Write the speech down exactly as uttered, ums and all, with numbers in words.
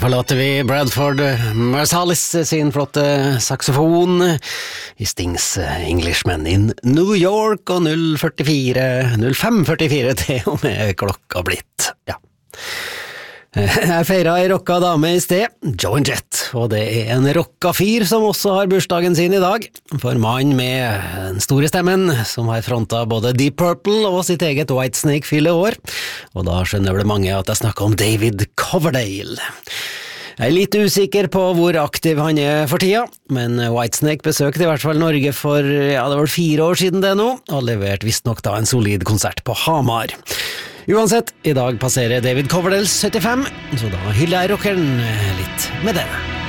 Forlater vi Bradford Marsalis sin flotte saxofon i Stings Englishman in New York, og null førtifire, null fem førtifire til og med klokka blitt, ja. Jeg feiret ei rocka dame i sted, Joan Jett, og det er en rocka fyr som også har bursdagen sin i dag. For mann med den store stemmen, som har frontet både Deep Purple og sitt eget Whitesnake fyller år, og da skjønner vel mange at jeg snakker om David Coverdale. Jeg er litt usikker på hvor aktiv han er for tida, men Whitesnake besøkte i hvert fall Norge for, ja, det var fire år siden det nå, og leverte visst nok da en solid konsert på Hamar. Uansett, i dag passerer David Coverdale syttifem, så da hyller jeg rockeren litt med denne.